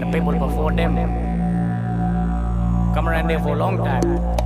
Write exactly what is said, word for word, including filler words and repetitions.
people before them come around there for a long time.